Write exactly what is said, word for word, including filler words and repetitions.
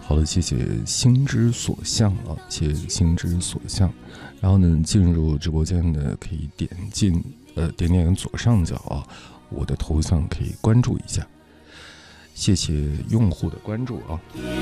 好的，谢谢心之所向啊，谢谢心之所向。然后呢，进入直播间的可以点进呃点点左上角啊，我的头像可以关注一下，谢谢用户的关注啊。